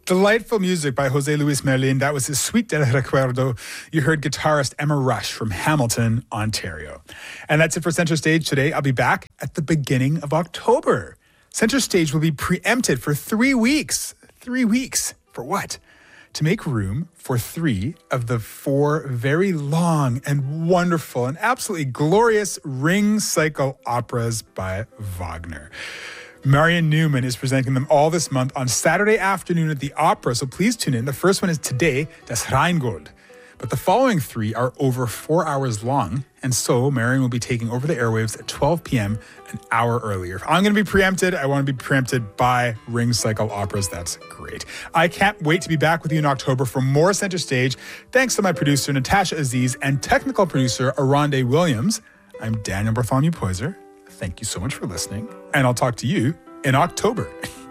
Delightful music by Jose Luis Merlin. That was his Suite del Recuerdo. You heard guitarist Emma Rush from Hamilton, Ontario. And that's it for Center Stage today. I'll be back at the beginning of October. Center Stage will be preempted for 3 weeks. 3 weeks. For what? To make room for 3 of the 4 very long and wonderful and absolutely glorious Ring Cycle operas by Wagner. Marion Newman is presenting them all this month on Saturday afternoon at the Opera, so please tune in. The first one is today, Das Rheingold. But the following 3 are over 4 hours long, and so Marion will be taking over the airwaves at 12 p.m. an hour earlier. If I'm going to be preempted, I want to be preempted by Ring Cycle operas. That's great. I can't wait to be back with you in October for more Center Stage. Thanks to my producer, Natasha Aziz, and technical producer, Aronde Williams. I'm Daniel Bartholomew Poyser. Thank you so much for listening, and I'll talk to you in October.